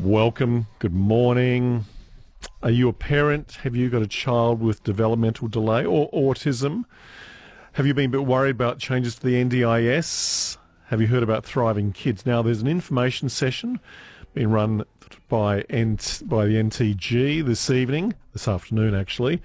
Welcome. Good morning. Are you a parent? Have you got a child with developmental delay or autism? Have you been a bit worried about changes to the NDIS? Have you heard about Thriving Kids? Now, there's an information session being run by the NTG this afternoon actually,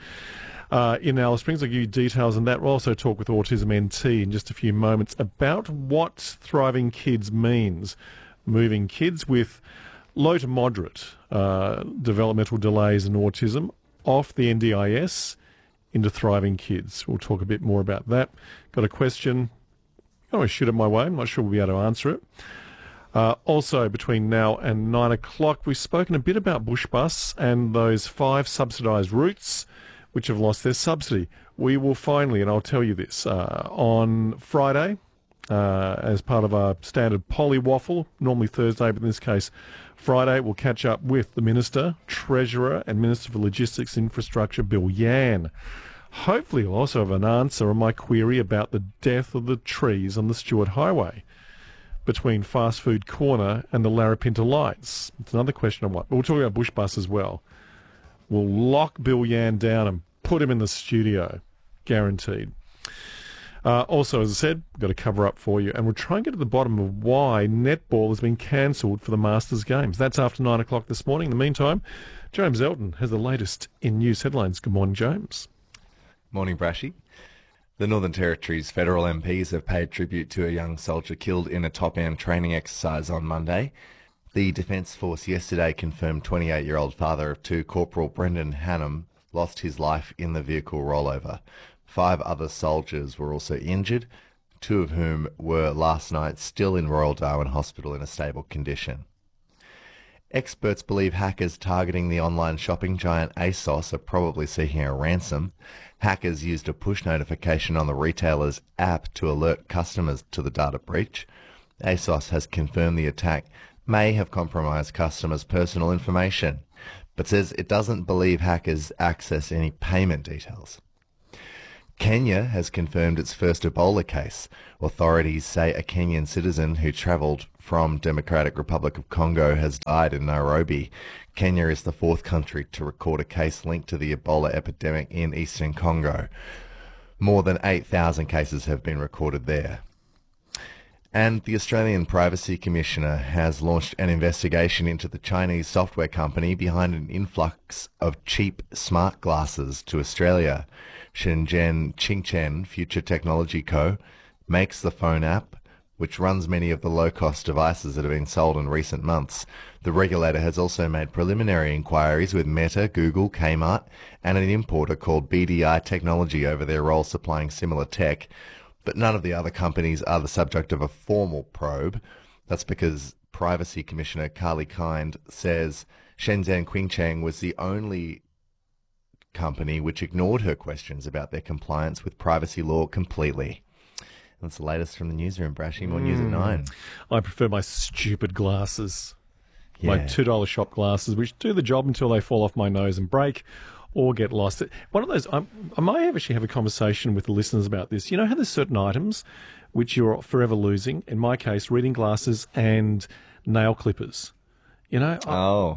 in Alice Springs. I'll give you details on that. We'll also talk with Autism NT in just a few moments about what Thriving Kids means, moving kids with low to moderate developmental delays and autism off the NDIS into Thriving Kids. We'll talk a bit more about that. Got a question? You can always shoot it my way. I'm not sure we'll be able to answer it. Also, between now and 9 o'clock, we've spoken a bit about Bushbus and those 5 subsidised routes which have lost their subsidy. We will finally, and I'll tell you this, on Friday, as part of our standard polywaffle, normally Thursday, but in this case Friday, we'll catch up with the Minister, Treasurer and Minister for Logistics Infrastructure, Bill Yan. Hopefully he'll also have an answer on my query about the death of the trees on the Stuart Highway between Fast Food Corner and the Larapinta Lights. It's another question of what. But we'll talk about Bushbus as well. We'll lock Bill Yan down and put him in the studio. Guaranteed. Also, as I said, we've got to cover up for you, and we'll try and get to the bottom of why netball has been cancelled for the Masters Games. That's after 9 o'clock this morning. In the meantime, James Elton has the latest in news headlines. Good morning, James. Morning, Brashy. The Northern Territory's federal MPs have paid tribute to a young soldier killed in a Top Am training exercise on Monday. The Defence Force yesterday confirmed 28-year-old father of 2, Corporal Brendan Hannum, lost his life in the vehicle rollover. 5 other soldiers were also injured, 2 of whom were last night still in Royal Darwin Hospital in a stable condition. Experts believe hackers targeting the online shopping giant ASOS are probably seeking a ransom. Hackers used a push notification on the retailer's app to alert customers to the data breach. ASOS has confirmed the attack may have compromised customers' personal information, but says it doesn't believe hackers access any payment details. Kenya has confirmed its first Ebola case. Authorities say a Kenyan citizen who travelled from Democratic Republic of Congo has died in Nairobi. Kenya is the 4th country to record a case linked to the Ebola epidemic in eastern Congo. More than 8,000 cases have been recorded there. And the Australian Privacy Commissioner has launched an investigation into the Chinese software company behind an influx of cheap smart glasses to Australia. Shenzhen Qingchen Future Technology Co. makes the phone app, which runs many of the low-cost devices that have been sold in recent months. The regulator has also made preliminary inquiries with Meta, Google, Kmart, and an importer called BDI Technology over their role supplying similar tech. But none of the other companies are the subject of a formal probe. That's because Privacy Commissioner Carly Kind says Shenzhen Qingchen was the only company which ignored her questions about their compliance with privacy law completely. That's the latest from the newsroom, Brashy. More news at 9. I prefer my stupid glasses, Yeah. my $2 shop glasses, which do the job until they fall off my nose and break or get lost. One of those, I might actually have a conversation with the listeners about this. You know how there's certain items which you're forever losing? In my case, reading glasses and nail clippers. You know,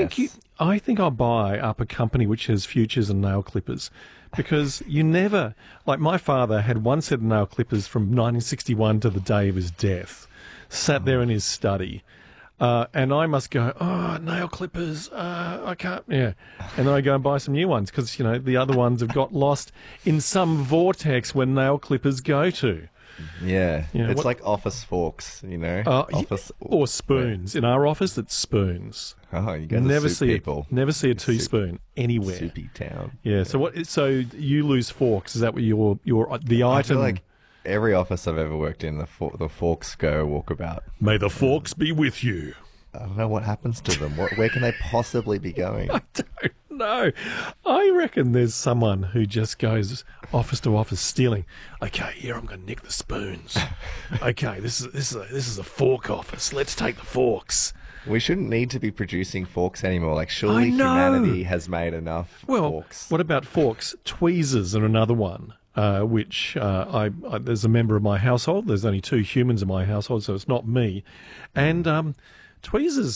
I think I'll buy up a company which has futures and nail clippers, because you never, like my father had one set of nail clippers from 1961 to the day of his death, sat there in his study. And I must go, nail clippers, I can't, yeah. And then I go and buy some new ones because, you know, the other ones have got lost in some vortex where nail clippers go to. Yeah, You know, it's what- like office forks, you know? Office Or spoons. In our office, it's spoons. Oh, you guys Never are soup see people. never see a teaspoon anywhere. Soupy town. Yeah. So what? So you lose forks? Is that what the I item? feel like every office I've ever worked in, the forks go walkabout. May the forks be with you. I don't know what happens to them. Where can they possibly be going? I don't know. I reckon there's someone who just goes office to office stealing. Okay, here I'm going to nick the spoons. Okay, this is a fork office. Let's take the forks. We shouldn't need to be producing forks anymore. Like, surely I know. humanity has made enough forks. What about forks? Tweezers are another one. Which there's a member of my household. There's only 2 humans in my household, so it's not me. And tweezers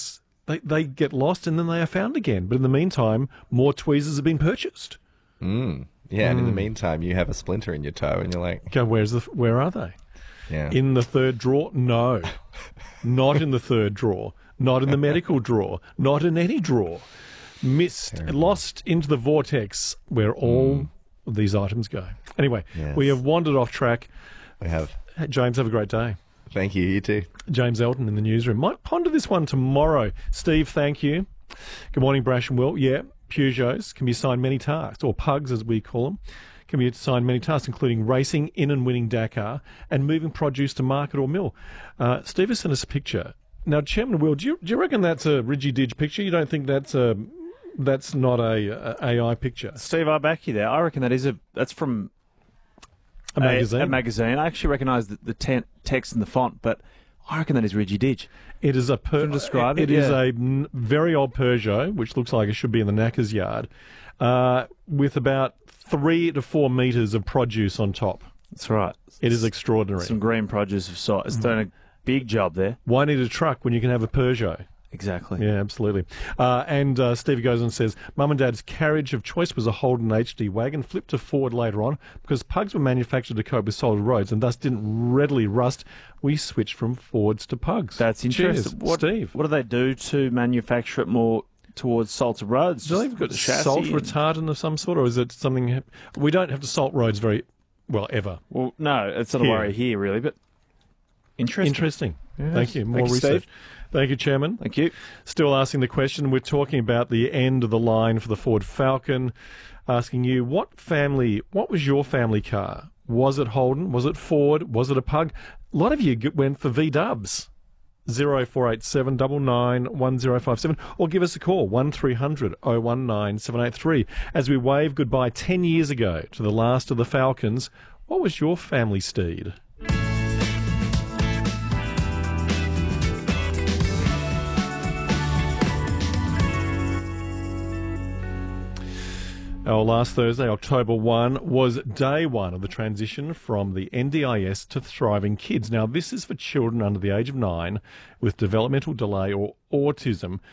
they get lost and then they are found again. But in the meantime, more tweezers have been purchased. Yeah, and in the meantime, you have a splinter in your toe, and you're like, Okay, where are they? yeah. In the third drawer? No. Not in the third drawer. Not in the medical drawer. Not in any drawer. Missed, lost into the vortex where all of these items go. Anyway, Yes. we have wandered off track. We have. James, have a great day. Thank you. You too. James Elton in the newsroom. Might ponder this one tomorrow. Steve, thank you. Good morning, Brash and Will. Yeah, Peugeots can be assigned many tasks, or pugs as we call them, can be assigned many tasks, including racing in and winning Dakar and moving produce to market or mill. Steve has sent us a picture. Now, Chairman Will, do you reckon that's a Ridgy-Didge picture? You don't think that's not a AI picture? Steve, I back you there. I reckon that's from A magazine? A magazine. I actually recognise the text and the font, but I reckon that is Ridgy-Didge. It is a describe it, It is yeah. a very old Peugeot, which looks like it should be in the knacker's yard, with about 3 to 4 metres of produce on top. That's right. It is extraordinary. Some green produce of sort. It's done a big job there. Why need a truck when you can have a Peugeot? Exactly. Yeah, absolutely. And Stevie goes and says, Mum and Dad's carriage of choice was a Holden HD wagon, flipped to Ford later on. Because pugs were manufactured to cope with solid roads and thus didn't readily rust, we switched from Fords to pugs. That's interesting. Cheers, Steve. What do they do to manufacture it more towards salted roads? Do they've got salt retardant of some sort, or is it something... We don't have to salt roads ever. Well, no, it's not a Here. worry here, really, but interesting. Interesting. Thank you. More Thank you, research. Steve. Thank you, Chairman. Thank you. Still asking the question. We're talking about the end of the line for the Ford Falcon. Asking you, what was your family car? Was it Holden? Was it Ford? Was it a Pug? A lot of you went for V-dubs. 0487 99 1057, or give us a call 1300 019 783 as we wave goodbye 10 years ago to the last of the Falcons. What was your family steed? Our last Thursday, October 1, was day one of the transition from the NDIS to Thriving Kids. Now, this is for children under the age of 9 with developmental delay or autism